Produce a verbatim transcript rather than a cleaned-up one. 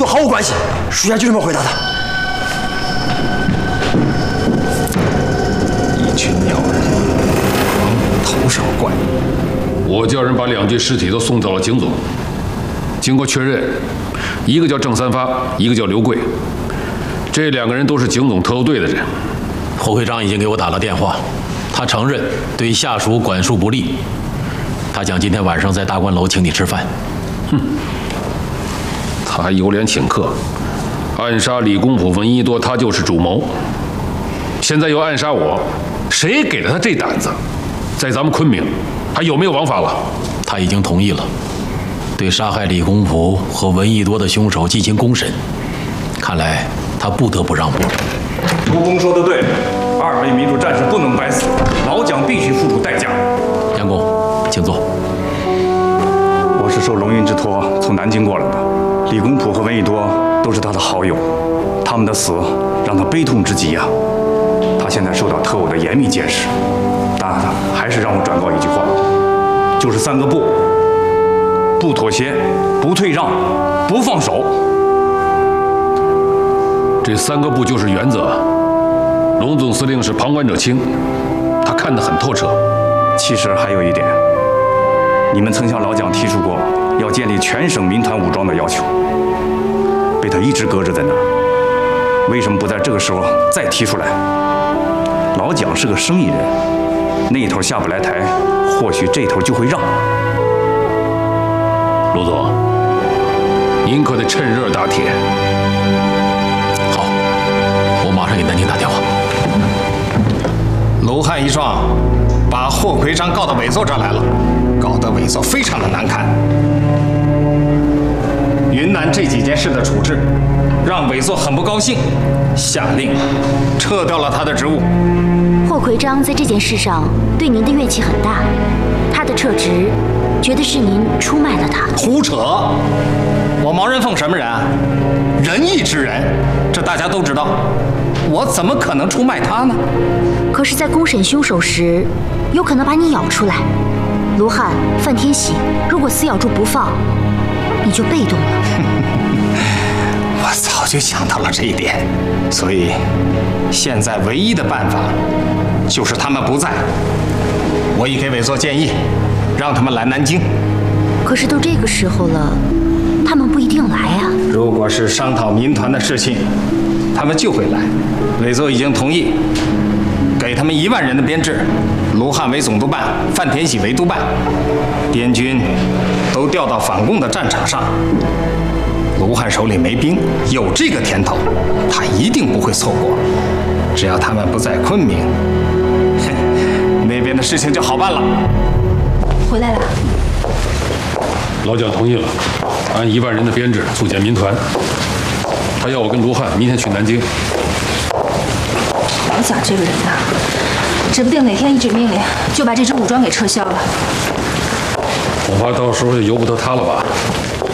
毫无关系。属下就这么回答的。 一群鸟人，王头上怪。 我叫人把两具尸体都送到了警总。经过确认，一个叫郑三发，一个叫刘贵，这两个人都是警总特务队的人。 侯会长已经给我打了电话，他承认对下属管束不力。他讲今天晚上在大观楼请你吃饭。 哼，他还有脸请客？暗杀李公甫、闻一多，他就是主谋。现在又暗杀我，谁给了他这胆子？在咱们昆明，还有没有王法了？ 他已经同意了，对杀害李公甫和闻一多的凶手进行公审。看来他不得不让步。 卢公说的对，二位民主战士不能白死，老蒋必须付出代价。 杨公，请坐。 我是受龙运之托从南京过来的，李公甫和闻一多都是他的好友，他们的死让他悲痛之极呀、啊。他现在受到特务的严密监视，但还是让我转告一句话，就是三个不：不妥协，不退让，不放手。 这三个不就是原则。龙总司令是旁观者清，他看得很透彻。 其实还有一点，你们曾向老蒋提出过要建立全省民团武装的要求，被他一直搁置在那儿。为什么不在这个时候再提出来？老蒋是个生意人，那头下不来台，或许这头就会让。 卢总，您可得趁热打铁。 好，我马上给南京打电话。 卢汉一状把霍奎章告到伪作这儿来了，搞得伪作非常的难看。云南这几件事的处置，让伪作很不高兴，下令撤掉了他的职务。 霍奎章在这件事上对您的怨气很大，他的撤职，觉得是您出卖了他。 胡扯！我毛人凤什么人啊？仁义之人，这大家都知道。我怎么可能出卖他呢？ 可是，在公审凶手时，有可能把你咬出来。卢汉、范天喜如果死咬住不放，你就被动了。 我早就想到了这一点，所以现在唯一的办法就是他们不在。我已给伪作建议，让他们来南京。 可是都这个时候了，他们不一定来啊。 如果是商讨民团的事情，他们就会来。伪作已经同意给他们一万人的编制，卢汉为总督办，范田喜为督办，滇军都调到反共的战场上。卢汉手里没兵，有这个甜头，他一定不会错过。只要他们不在昆明，那边的事情就好办了。 回来了。 老蒋同意了，按一万人的编制组建民团。他要我跟卢汉明天去南京。 老蒋这个人呐，指不定哪天一纸命令就把这支武装给撤销了。 恐怕到时候就由不得他了吧。